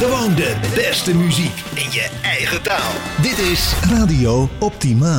Gewoon de beste muziek in je eigen taal. Dit is Radio Optimaal.